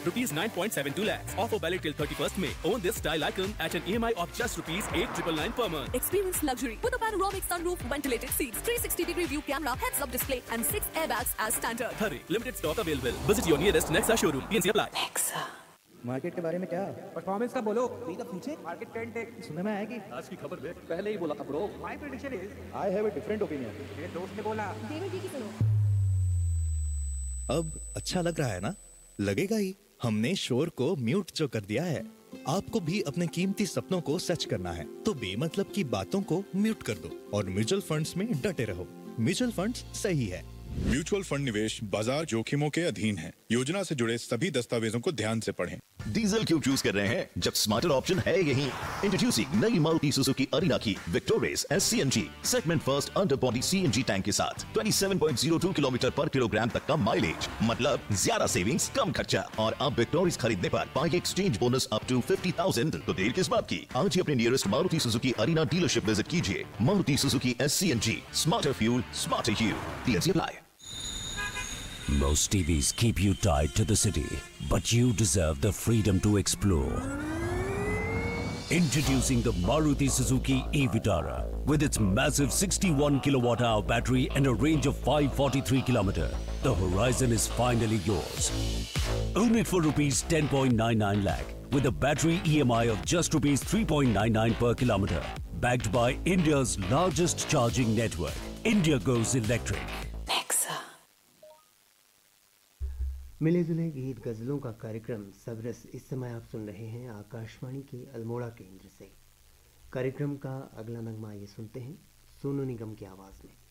rupees 9.72 lakhs. Offer valid till 31st May. Own this style icon at an EMI of just rupees 8,999 per month. Experience luxury with a panoramic sunroof, ventilated seats, 360-degree view camera, heads-up display, and 6 airbags as standard. Hurry, limited stock available. Visit your nearest Nexa showroom. PNC apply. Nexa. Market के बारे में क्या? Performance का बोलो। पूछे? Market trend take सुनने में आया कि आज की खबर में पहले ही बोला था bro. My prediction is I have a different opinion. मेरे दोस्त ने बोला। डेविड जी की सुनो। अब अच्छा लग रहा है ना? लगेगा ही। हमने शोर को म्यूट जो कर दिया है। आपको भी अपने कीमती सपनों को सच करना है तो बेमतलब की बातों को म्यूट कर दो और म्यूचुअल फंड्स में डटे रहो। म्यूचुअल फंड्स सही है। म्यूचुअल फंड निवेश बाजार जोखिमों के अधीन है। योजना से जुड़े सभी दस्तावेजों को ध्यान से पढ़ें। डीजल क्यों चूज कर रहे हैं जब स्मार्टर ऑप्शन है यही। इंट्रोड्यूसिंग नई मारुति सुजुकी अरीना की विक्टोरेस एस-CNG segment first under body CNG tank के साथ 27.02 किलोमीटर पर किलोग्राम तक का माइलेज, मतलब ज्यादा सेविंग्स कम खर्चा। और अब विक्टोरेस खरीदने पर पाएंगे एक्सचेंज बोनस अप टू 50,000। तो देर किस बात की, आज ही अपने nearest Maruti Suzuki arena dealership visit कीजिए। Maruti Suzuki एस-CNG, smarter fuel, smarter you. TNC apply. Most TVs keep you tied to the city, but you deserve the freedom to explore. Introducing the Maruti Suzuki e-Vitara with its massive 61 kilowatt-hour battery and a range of 543 km. The horizon is finally yours. Own it for rupees 10.99 lakh with a battery EMI of just rupees 3.99 per kilometer. Backed by India's largest charging network. India goes electric. मिले जुले गीत गज़लों का कार्यक्रम सबरस इस समय आप सुन रहे हैं आकाशवाणी के अल्मोड़ा केंद्र से। कार्यक्रम का अगला नगमा ये सुनते हैं सोनू निगम की आवाज़ में।